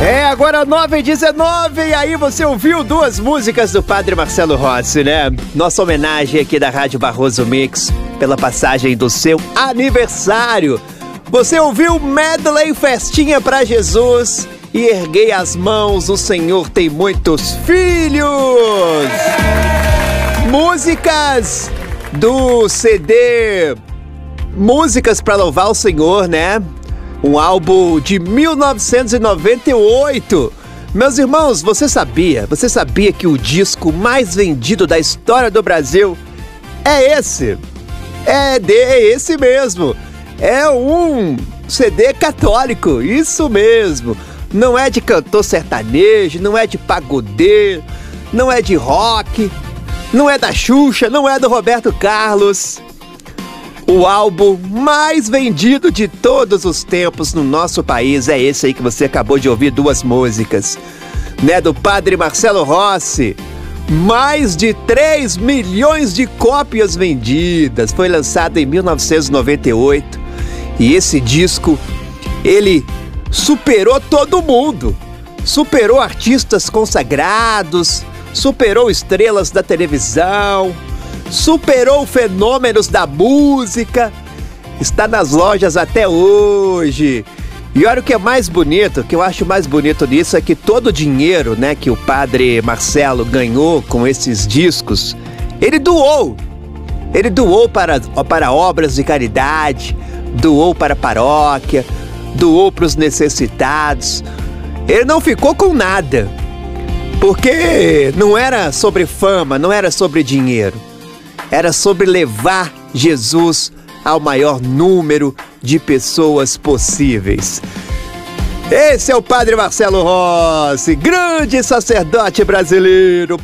Agora 9h19, e aí você ouviu duas músicas do Padre Marcelo Rossi, né? Nossa homenagem aqui da Rádio Barroso Mix pela passagem do seu aniversário. Você ouviu Medley Festinha pra Jesus e Erguei as Mãos, o Senhor tem muitos filhos. Músicas do CD Músicas pra Louvar o Senhor, né? Um álbum de 1998. Meus irmãos, você sabia que o disco mais vendido da história do Brasil é esse? É esse mesmo. É um CD católico, isso mesmo. Não é de cantor sertanejo, não é de pagodeiro, não é de rock, não é da Xuxa, não é do Roberto Carlos. O álbum mais vendido de todos os tempos no nosso país é esse aí que você acabou de ouvir duas músicas, né? Do Padre Marcelo Rossi. Mais de 3 milhões de cópias vendidas. Foi lançado em 1998. E esse disco, ele superou todo mundo. Superou artistas consagrados, superou estrelas da televisão, superou fenômenos da música, está nas lojas até hoje. E olha o que é mais bonito, o que eu acho mais bonito nisso é que todo o dinheiro, né, que o Padre Marcelo ganhou com esses discos, ele doou para obras de caridade, doou para a paróquia, doou para os necessitados. Ele não ficou com nada, porque não era sobre fama, não era sobre dinheiro. Era sobre levar Jesus ao maior número de pessoas possíveis. Esse é o Padre Marcelo Rossi, grande sacerdote brasileiro.